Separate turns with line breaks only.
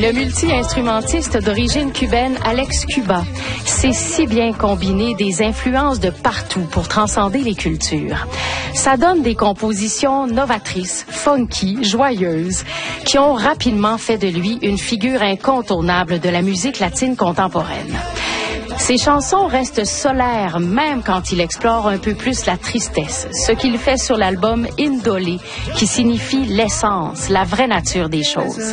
Le multi-instrumentiste d'origine cubaine Alex Cuba sait si bien combiner des influences de partout pour transcender les cultures. Ça donne des compositions novatrices, funky, joyeuses, qui ont rapidement fait de lui une figure incontournable de la musique latine contemporaine. Ses chansons restent solaires même quand il explore un peu plus la tristesse, ce qu'il fait sur l'album Indolé, qui signifie l'essence, la vraie nature des choses.